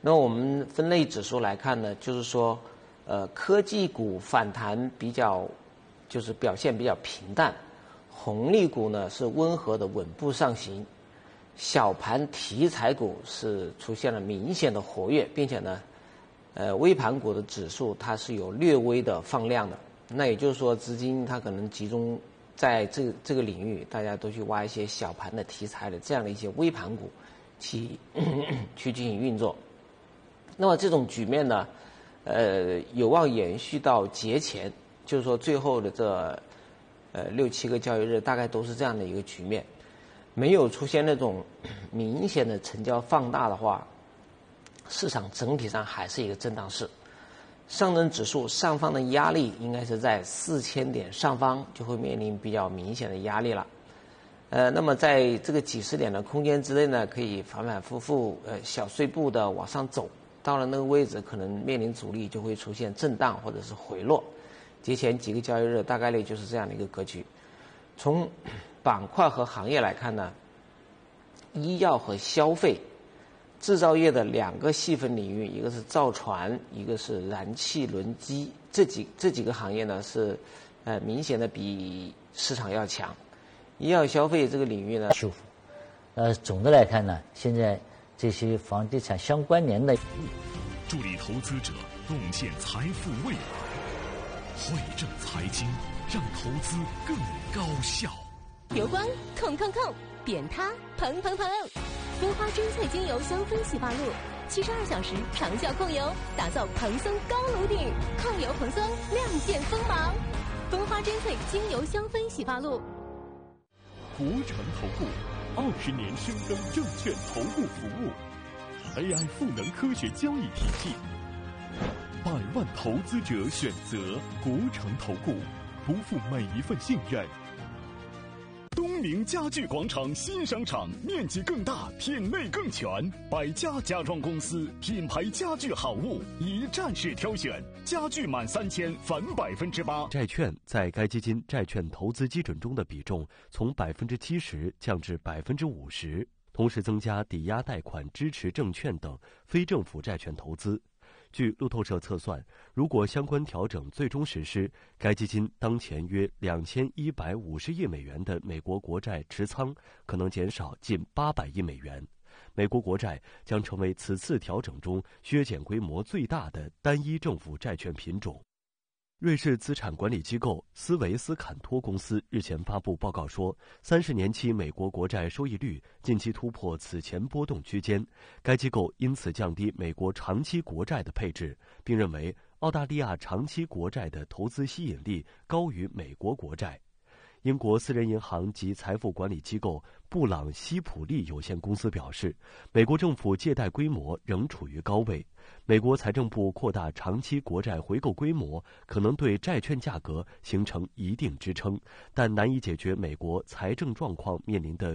那我们分类指数来看呢，就是说，科技股反弹就是表现比较平淡，红利股呢是温和的稳步上行，小盘题材股是出现了明显的活跃，并且呢，微盘股的指数它是有略微的放量的。那也就是说，资金它可能集中在这个领域，大家都去挖一些小盘的题材的这样的一些微盘股去进行运作。那么这种局面呢，有望延续到节前，就是说最后的这6-7个交易日大概都是这样的一个局面，没有出现那种明显的成交放大的话，市场整体上还是一个震荡市。上证指数上方的压力应该是在4000点上方，就会面临比较明显的压力了。那么在这个几十点的空间之内呢，可以反反复复小碎步的往上走，到了那个位置可能面临阻力，就会出现震荡或者是回落。节前几个交易日大概率就是这样的一个格局。从板块和行业来看呢，医药和消费、制造业的2个细分领域，一个是造船，一个是燃气轮机，这几个行业呢是明显的比市场要强。医药消费这个领域呢修复。总的来看呢，现在这些房地产相关联的， 助力投资者洞见财富未来，汇正财经，让投资更高效。 油光控控控，扁塌蓬蓬蓬，蜂花真萃精油香氛洗发露，72小时长效控油，打造蓬松高颅顶，控油蓬松，亮剑锋芒。蜂花真萃精油香氛洗发露。 国诚投顾20年深耕证券投顾服务 ，AI 赋能科学交易体系，100万投资者选择国诚投顾，不负每一份信任。东明家具广场新商场面积更大，品类更全，100家家装公司，品牌家具好物一站式挑选，家具满3000返8%。 债券在该基金债券投资基准中的比重从70%降至50%，同时增加抵押贷款支持证券等非政府债券投资。据路透社测算，如果相关调整最终实施，该基金当前约2150亿美元的美国国债持仓可能减少近800亿美元。美国国债将成为此次调整中削减规模最大的单一政府债券品种。瑞士资产管理机构斯维斯坎托公司日前发布报告说，30年期美国国债收益率近期突破此前波动区间，该机构因此降低美国长期国债的配置，并认为澳大利亚长期国债的投资吸引力高于美国国债。英国私人银行及财富管理机构布朗希普利有限公司表示，美国政府借贷规模仍处于高位。美国财政部扩大长期国债回购规模，可能对债券价格形成一定支撑，但难以解决美国财政状况面临的